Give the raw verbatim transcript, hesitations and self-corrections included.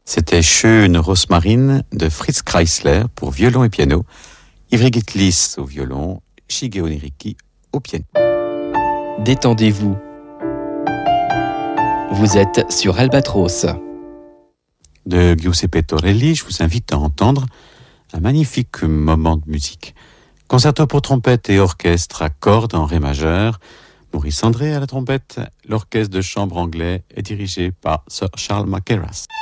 C'était Schöne Rosmarin de Fritz Kreisler pour violon et piano, Ivry Gitlis au violon, Shigeo Neriki au piano. Détendez-vous. Vous êtes sur Albatros. De Giuseppe Torelli, je vous invite à entendre un magnifique moment de musique. Concerto pour trompette et orchestre à cordes en ré majeur. Maurice André à la trompette. L'orchestre de chambre anglais est dirigé par Sir Charles Mackerras.